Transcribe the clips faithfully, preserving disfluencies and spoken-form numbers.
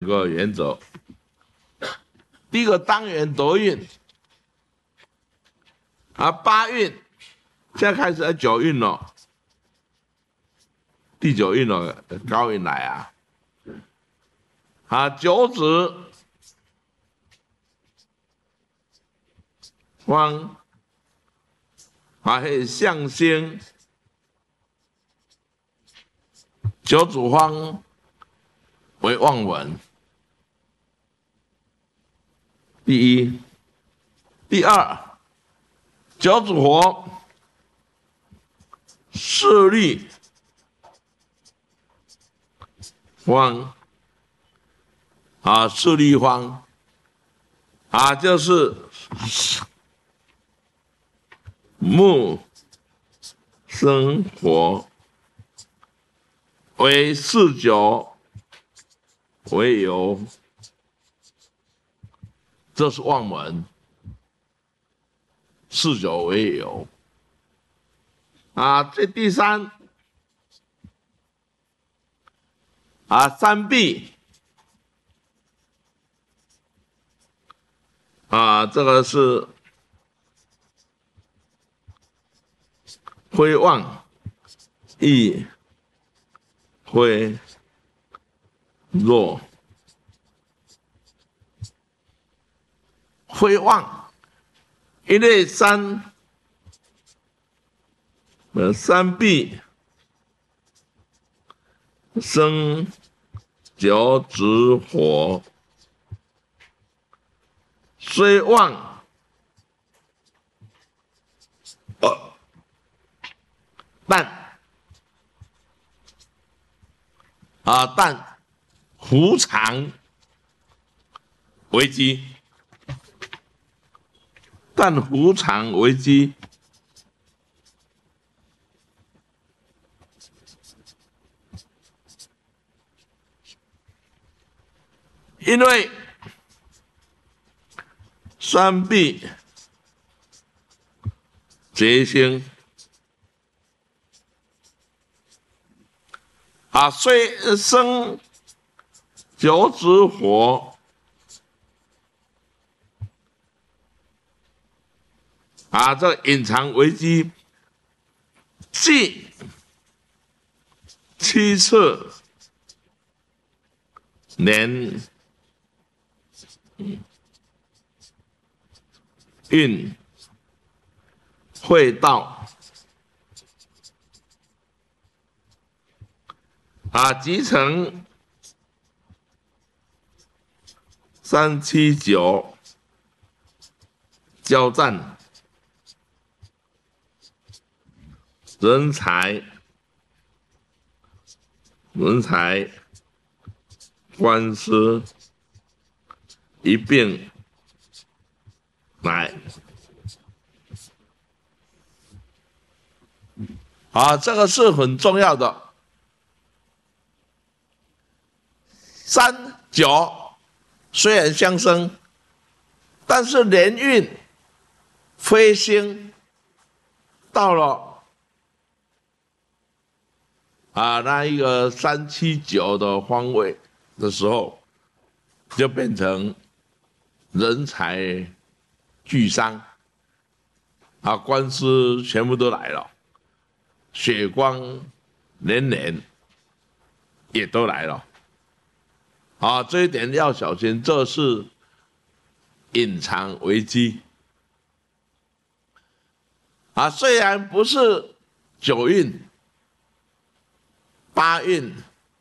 个原则。第一个当元得运，啊，八运，现在开始九运了，第九运了，高运来啊，啊，九子方，啊，还有象星，九子方为旺文。第一，第二，九子火势力方啊，势力方啊，就是木生火为四九为酉，这是旺门。四九为酉啊，这第三啊，三碧啊，这个是辉旺亦辉弱，辉旺。因为三，呃，三碧生九子火，虽旺，呃，但啊，但胡常为基。但胡常为基，因为三碧结星啊，虽生九子火。啊，这隐藏危机，即七次年运会到啊，集成三七九交战。人才，人才，官司一并来。啊，这个是很重要的。三九虽然相生，但是年运飞星到了。啊，那一个三七九的方位的时候，就变成人才俱伤，啊，官司全部都来了，血光连连也都来了，啊，这一点要小心，这是隐藏危机。啊，虽然不是九运。八运、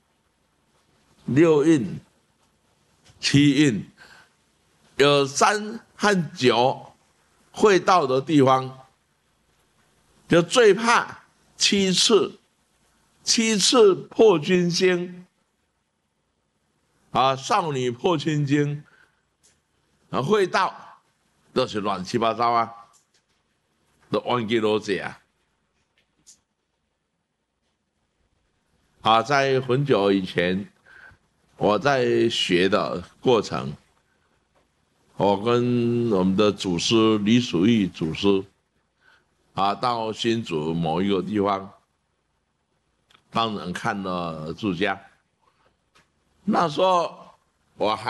六运、七运，有三和九会到的地方，就最怕七次，七次破军星，啊，少女破军星，啊，会到都是乱七八糟啊，都忘记罗姐啊。啊，在很久以前，我在学的过程，我跟我们的祖师李曙义祖师，啊，到新竹某一个地方帮人看了住家。那时候我还。